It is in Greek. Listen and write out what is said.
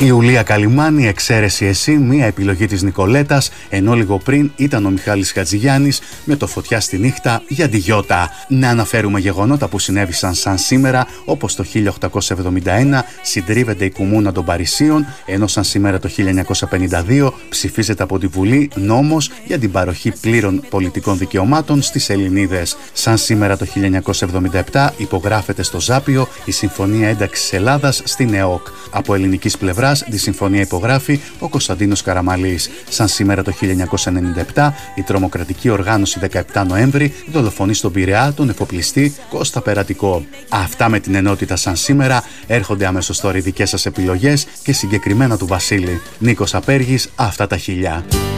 Ιουλία Καλιμάνη, εξαίρεση εσύ, μία επιλογή της Νικολέτας, ενώ λίγο πριν ήταν ο Μιχάλης Χατζηγιάννης με το Φωτιά στη νύχτα για τη Γιώτα. Να αναφέρουμε γεγονότα που συνέβησαν σαν σήμερα, όπως το 1871 συντρίβεται η Κουμούνα των Παρισίων, ενώ σαν σήμερα το 1952 ψηφίζεται από τη Βουλή νόμος για την παροχή πλήρων πολιτικών δικαιωμάτων στις Ελληνίδες. Σαν σήμερα το 1977 υπογράφεται στο Ζάπιο η Συμφωνία Ένταξης Ελλάδας στην ΕΟΚ. Από ελληνικής πλευράς τη συμφωνία υπογράφει ο Κωνσταντίνος Καραμαλής. Σαν σήμερα το 1997 η τρομοκρατική οργάνωση 17 Νοέμβρη δολοφονεί στον Πειραιά τον εφοπλιστή Κώστα Περατικό. Αυτά με την ενότητα σαν σήμερα. Έρχονται αμέσως τώρα οι δικές σας επιλογές και συγκεκριμένα του Βασίλη. Νίκος Απέργης, αυτά τα χιλιά.